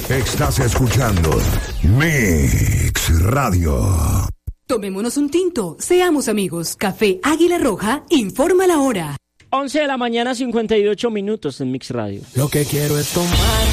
Estás escuchando Mix Radio. Tomémonos un tinto, seamos amigos. Café Águila Roja informa la hora. 11 de la mañana, 58 minutos en Mix Radio. Lo que quiero es tomar